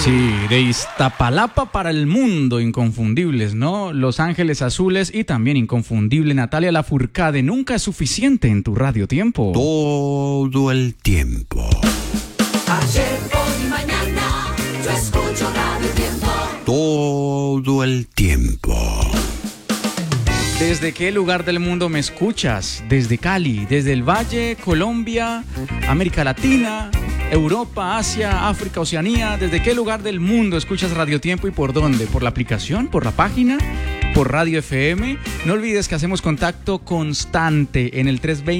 Sí, de Iztapalapa para el mundo, inconfundibles, ¿no? Los Ángeles Azules y también inconfundible Natalia Lafourcade. Nunca es suficiente en tu Radio Tiempo. Todo el tiempo. Ayer, hoy y mañana, yo escucho Radio Tiempo. Todo el tiempo. ¿Desde qué lugar del mundo me escuchas? Desde Cali, desde el Valle, Colombia, América Latina, Europa, Asia, África, Oceanía. ¿Desde qué lugar del mundo escuchas Radio Tiempo y por dónde? ¿Por la aplicación? ¿Por la página? ¿Por Radio FM? No olvides que hacemos contacto constante en el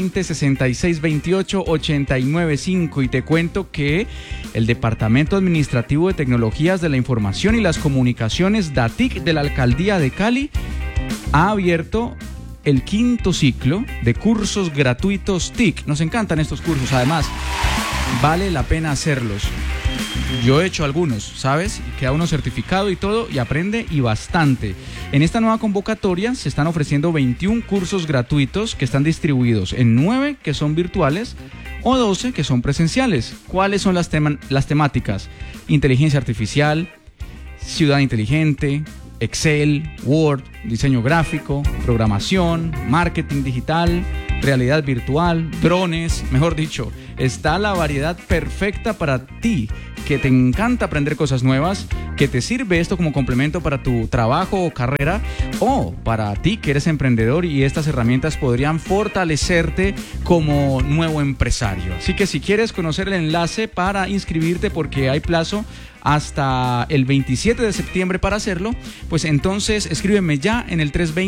320-6628-895 y te cuento que el Departamento Administrativo de Tecnologías de la Información y las Comunicaciones DATIC de la Alcaldía de Cali ha abierto el 5º ciclo de cursos gratuitos TIC. Nos encantan estos cursos, además vale la pena hacerlos. Yo he hecho algunos, ¿sabes? Queda uno certificado y todo y aprende y bastante. En esta nueva convocatoria se están ofreciendo 21 cursos gratuitos que están distribuidos en 9 que son virtuales o 12 que son presenciales. ¿Cuáles son las temáticas? Inteligencia artificial, ciudad inteligente, Excel, Word, diseño gráfico, programación, marketing digital, realidad virtual, drones, mejor dicho, está la variedad perfecta para ti, que te encanta aprender cosas nuevas, que te sirve esto como complemento para tu trabajo o carrera, o para ti que eres emprendedor y estas herramientas podrían fortalecerte como nuevo empresario. Así que si quieres conocer el enlace para inscribirte, porque hay plazo hasta el 27 de septiembre para hacerlo, pues entonces escríbeme ya en el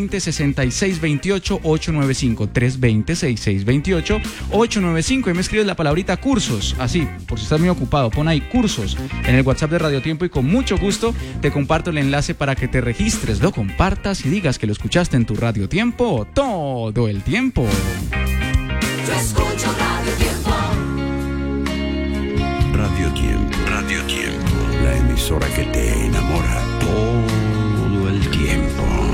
320-6628-895, 320-6628-895 y me escribes la palabrita cursos, así, por si estás muy ocupado, pon ahí cursos en el WhatsApp de Radio Tiempo y con mucho gusto te comparto el enlace para que te registres, lo compartas y digas que lo escuchaste en tu Radio Tiempo todo el tiempo. Yo escucho Radio Tiempo. Radio Tiempo. Radio Tiempo. La emisora que te enamora todo el tiempo.